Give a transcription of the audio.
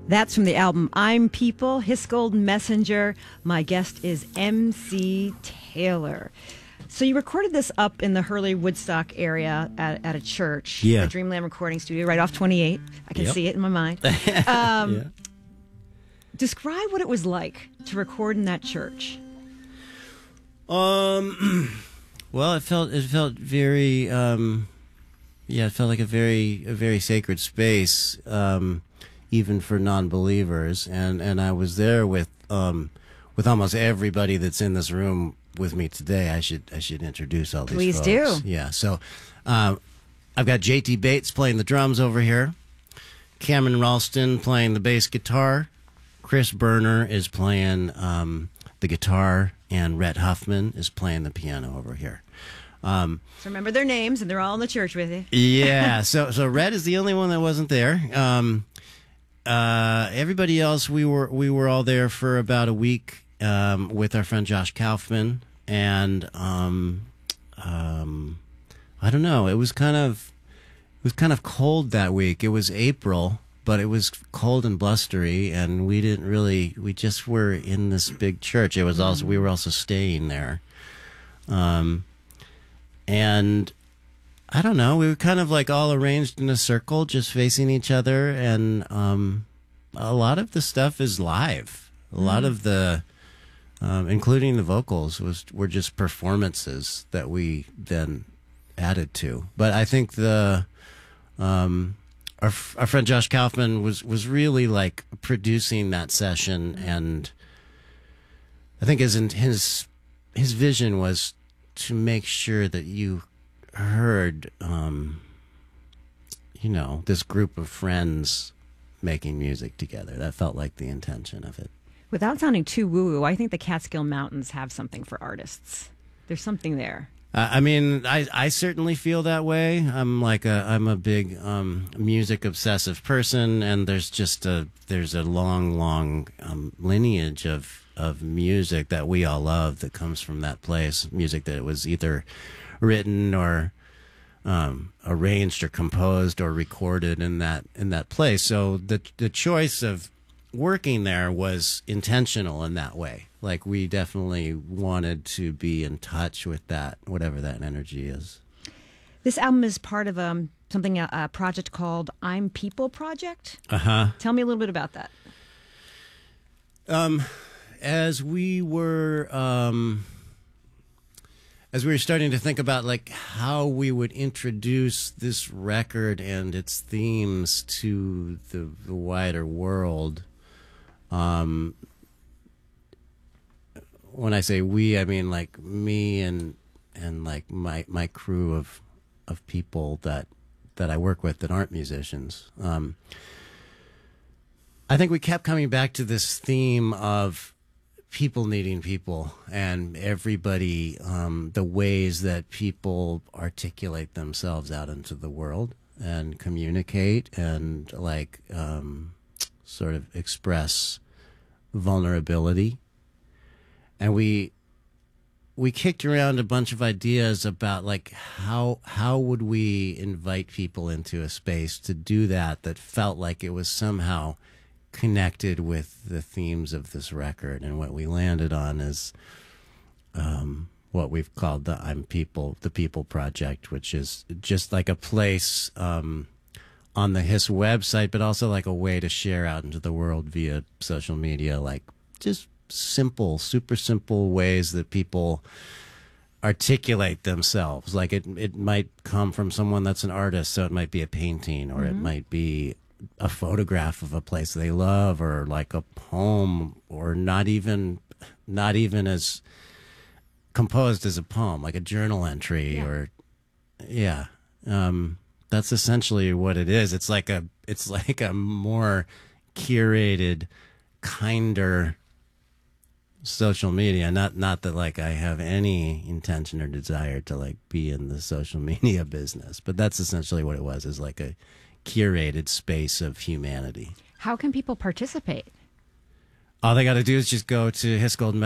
That's from the album I'm People, Hiscold Messenger. My guest is MC Taylor. So you recorded this up in the Hurley Woodstock area at a church, Yeah. the Dreamland Recording Studio, right off 28. I can Yep. see it in my mind. Yeah. Describe what it was like to record in that church. Well, it felt very, it felt like a very sacred space, even for non-believers. And I was there with almost everybody that's in this room with me today. I should introduce all these Please folks. do. Yeah. So, I've got JT Bates playing the drums over here. Cameron Ralston playing the bass guitar. Chris Berner is playing the guitar, and Rhett Huffman is playing the piano over here. So remember their names, and they're all in the church with you. Yeah, so Rhett is the only one that wasn't there. Everybody else, we were all there for about a week with our friend Josh Kaufman, and I don't know. It was kind of cold that week. It was April. But it was cold and blustery, and we just were in this big church. It was also, we were also staying there. And I don't know, we were kind of like all arranged in a circle, just facing each other. And a lot of the stuff is live. A lot of the, including the vocals, were just performances that we then added to. But I think our friend Josh Kaufman was really like producing that session, and I think his vision was to make sure that you heard, this group of friends making music together. That felt like the intention of it. Without sounding too woo-woo, I think the Catskill Mountains have something for artists. There's something there. I certainly feel that way. I'm a big music obsessive person, and there's a long lineage of music that we all love that comes from that place. Music that was either written or arranged or composed or recorded in that place. So the choice of working there was intentional in that way. Like, we definitely wanted to be in touch with that, whatever that energy is. This album is part of a project called I'm People Project. Uh-huh. Tell me a little bit about that. As we were starting to think about like how we would introduce this record and its themes to the wider world, when I say we, I mean like me and like my crew of people that I work with that aren't musicians. I think we kept coming back to this theme of people needing people, and everybody, the ways that people articulate themselves out into the world and communicate and like sort of express vulnerability. And we kicked around a bunch of ideas about like how would we invite people into a space to do that felt like it was somehow connected with the themes of this record. And what we landed on is what we've called the People Project, which is just like a place on the Hiss website, but also like a way to share out into the world via social media, like just super simple ways that people articulate themselves. Like it might come from someone that's an artist, so it might be a painting, or it might be a photograph of a place they love, or like a poem, or not even as composed as a poem, like a journal entry. That's essentially what it is. It's like a more curated, kinder social media. Not that like I have any intention or desire to like be in the social media business, but that's essentially what it was, is like a curated space of humanity. How can people participate? All they got to do is just go to Hiscold